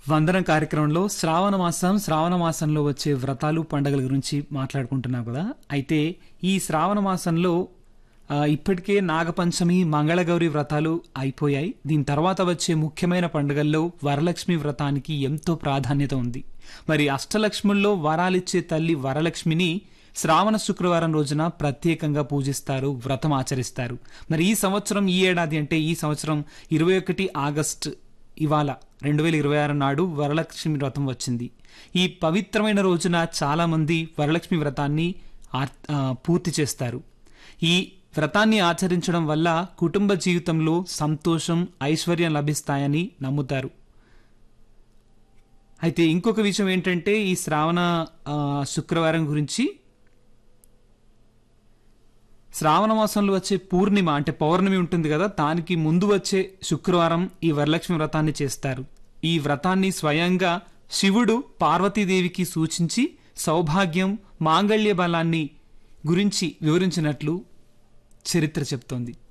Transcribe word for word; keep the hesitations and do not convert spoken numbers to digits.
వందనం కార్యక్రమంలో శ్రావణ మాసం శ్రావణ మాసంలో వచ్చే వ్రతాలు పండగల గురించి మాట్లాడుకుంటున్నాం కదా. అయితే ఈ శ్రావణ మాసంలో ఆ, ఇప్పటికే నాగపంచమి మంగళగౌరి వ్రతాలు అయిపోయాయి. దీని తర్వాత వచ్చే ముఖ్యమైన పండుగల్లో వరలక్ష్మి వ్రతానికి ఎంతో ప్రాధాన్యత ఉంది. మరి అష్టలక్ష్ముల్లో వరాలిచ్చే తల్లి వరలక్ష్మిని శ్రావణ శుక్రవారం రోజున ప్రత్యేకంగా పూజిస్తారు, వ్రతం ఆచరిస్తారు. మరి ఈ సంవత్సరం ఈ ఏడాది అంటే ఈ సంవత్సరం ఇరవై ఒకటి ఆగస్టు ఇవాళ రెండు వేల ఇరవై ఆరు నాడు వరలక్ష్మి వ్రతం వచ్చింది. ఈ పవిత్రమైన రోజున చాలా మంది వరలక్ష్మి వ్రతాన్ని ఆర్- ఆ, పూర్తి చేస్తారు. ఈ వ్రతాన్ని ఆచరించడం వల్ల కుటుంబ జీవితంలో సంతోషం, ఐశ్వర్యం లభిస్తాయని నమ్ముతారు. అయితే ఇంకొక విషయం ఏంటంటే ఈ శ్రావణ ఆ, శుక్రవారం గురించి, శ్రావణ మాసంలో వచ్చే పూర్ణిమ అంటే పౌర్ణమి ఉంటుంది కదా, దానికి ముందు వచ్చే శుక్రవారం ఈ వరలక్ష్మి వ్రతాన్ని చేస్తారు. ఈ వ్రతాన్ని స్వయంగా శివుడు పార్వతీదేవికి సూచించి సౌభాగ్యం, మాంగళ్య బలాన్ని గురించి వివరించినట్లు చరిత్ర చెప్తోంది.